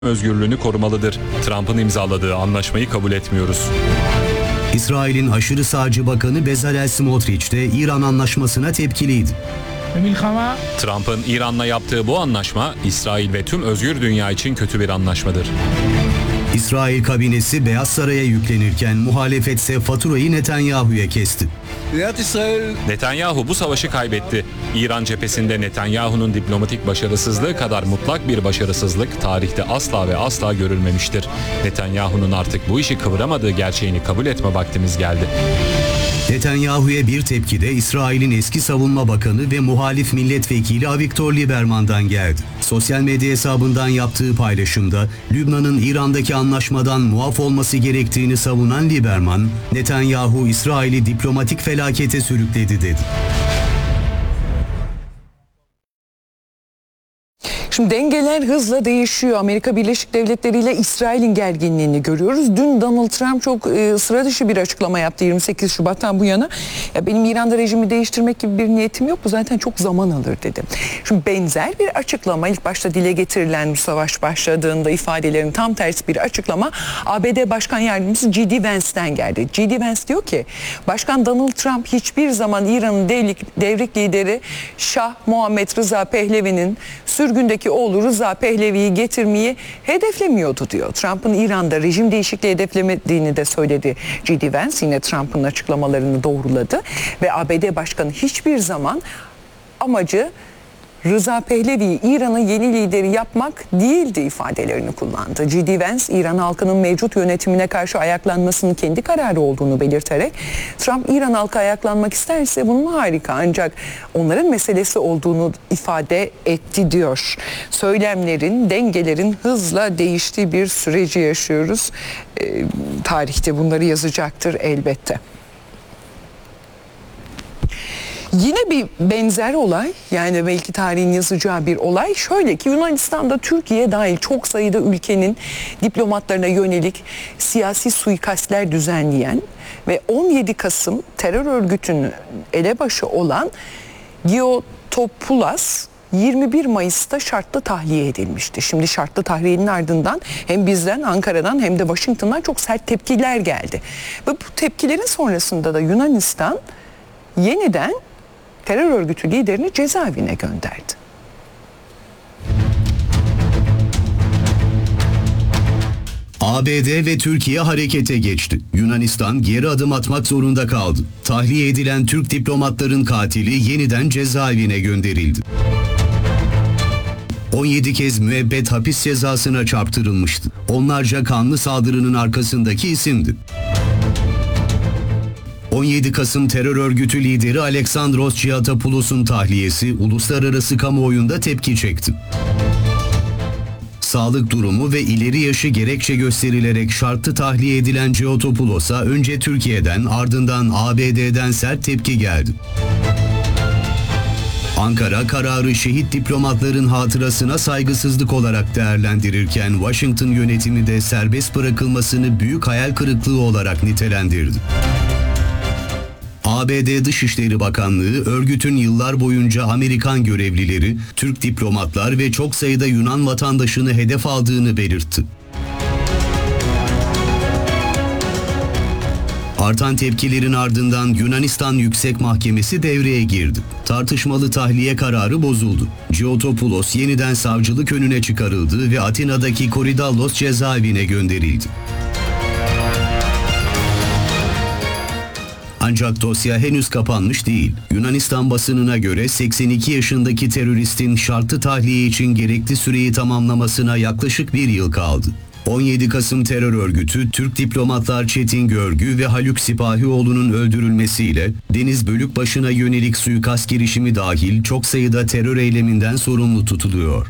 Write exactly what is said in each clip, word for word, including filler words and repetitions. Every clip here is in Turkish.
özgürlüğünü korumalıdır. Trump'ın imzaladığı anlaşmayı kabul etmiyoruz. İsrail'in aşırı sağcı bakanı Bezalel Smotrich de İran anlaşmasına tepkiliydi. Trump'ın İran'la yaptığı bu anlaşma İsrail ve tüm özgür dünya için kötü bir anlaşmadır. İsrail kabinesi Beyaz Saray'a yüklenirken muhalefetse faturayı Netanyahu'ya kesti. Netanyahu bu savaşı kaybetti. İran cephesinde Netanyahu'nun diplomatik başarısızlığı kadar mutlak bir başarısızlık tarihte asla ve asla görülmemiştir. Netanyahu'nun artık bu işi kıvıramadığı gerçeğini kabul etme vaktimiz geldi. Netanyahu'ya bir tepki de İsrail'in eski savunma bakanı ve muhalif milletvekili Avigdor Lieberman'dan geldi. Sosyal medya hesabından yaptığı paylaşımda Lübnan'ın İran'daki anlaşmadan muaf olması gerektiğini savunan Lieberman, Netanyahu İsrail'i diplomatik felakete sürükledi dedi. Şimdi dengeler hızla değişiyor. Amerika Birleşik Devletleri ile İsrail'in gerginliğini görüyoruz. Dün Donald Trump çok e, sıra dışı bir açıklama yaptı yirmi sekiz Şubat'tan bu yana. Ya benim İran'da rejimi değiştirmek gibi bir niyetim yok. Bu zaten çok zaman alır dedi. Şimdi benzer bir açıklama ilk başta dile getirilen bu savaş başladığında ifadelerin tam tersi bir açıklama A B D Başkan Yardımcısı J D Vance'den geldi. J D Vance diyor ki Başkan Donald Trump hiçbir zaman İran'ın devrik, devrik lideri Şah Muhammed Rıza Pehlevi'nin sürgündeki oğlu Rıza Pehlevi'yi getirmeyi hedeflemiyordu diyor. Trump'ın İran'da rejim değişikliği hedeflemediğini de söyledi. J D Vance yine Trump'ın açıklamalarını doğruladı ve A B D Başkanı hiçbir zaman amacı Rıza Pehlevi'yi İran'ın yeni lideri yapmak değildi ifadelerini kullandı. J D Vance, İran halkının mevcut yönetimine karşı ayaklanmasının kendi kararı olduğunu belirterek Trump İran halkı ayaklanmak isterse bunun harika ancak onların meselesi olduğunu ifade etti diyor. Söylemlerin, dengelerin hızla değiştiği bir süreci yaşıyoruz. E, tarihte bunları yazacaktır elbette. Yine bir benzer olay, yani belki tarihin yazacağı bir olay şöyle ki Yunanistan'da Türkiye dahil çok sayıda ülkenin diplomatlarına yönelik siyasi suikastler düzenleyen ve on yedi Kasım terör örgütünün elebaşı olan Giotopoulos yirmi bir Mayıs'ta şartlı tahliye edilmişti. Şimdi şartlı tahliyenin ardından hem bizden Ankara'dan hem de Washington'dan çok sert tepkiler geldi. Ve bu tepkilerin sonrasında da Yunanistan yeniden terör örgütü liderini cezaevine gönderdi. A B D ve Türkiye harekete geçti. Yunanistan geri adım atmak zorunda kaldı. Tahliye edilen Türk diplomatların katili yeniden cezaevine gönderildi. on yedi kez müebbet hapis cezasına çarptırılmıştı. Onlarca kanlı saldırının arkasındaki isimdi. on yedi Kasım terör örgütü lideri Alexandros Giatopoulos'un tahliyesi uluslararası kamuoyunda tepki çekti. Sağlık durumu ve ileri yaşı gerekçe gösterilerek şartlı tahliye edilen Giatopoulos'a önce Türkiye'den ardından A B D'den sert tepki geldi. Ankara kararı şehit diplomatların hatırasına saygısızlık olarak değerlendirirken Washington yönetimi de serbest bırakılmasını büyük hayal kırıklığı olarak nitelendirdi. A B D Dışişleri Bakanlığı, örgütün yıllar boyunca Amerikan görevlileri, Türk diplomatlar ve çok sayıda Yunan vatandaşını hedef aldığını belirtti. Artan tepkilerin ardından Yunanistan Yüksek Mahkemesi devreye girdi. Tartışmalı tahliye kararı bozuldu. Giotopoulos yeniden savcılık önüne çıkarıldı ve Atina'daki Korydallos cezaevine gönderildi. Ancak dosya henüz kapanmış değil. Yunanistan basınına göre seksen iki yaşındaki teröristin şartlı tahliye için gerekli süreyi tamamlamasına yaklaşık bir yıl kaldı. on yedi Kasım terör örgütü, Türk diplomatlar Çetin Görgü ve Haluk Sipahioğlu'nun öldürülmesiyle Deniz Bölükbaşı'na yönelik suikast girişimi dahil çok sayıda terör eyleminden sorumlu tutuluyor.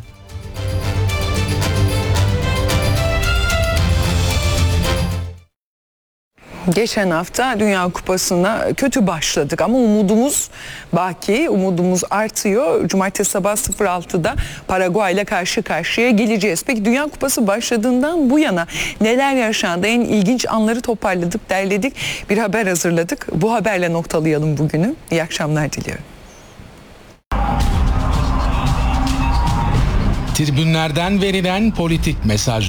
Geçen hafta Dünya Kupası'na kötü başladık ama umudumuz baki, umudumuz artıyor. Cumartesi sabah sıfır altıda Paraguay ile karşı karşıya geleceğiz. Peki Dünya Kupası başladığından bu yana neler yaşandı? En ilginç anları toparladık, derledik. Bir haber hazırladık. Bu haberle noktalayalım bugünü. İyi akşamlar diliyorum. Tribünlerden verilen politik mesaj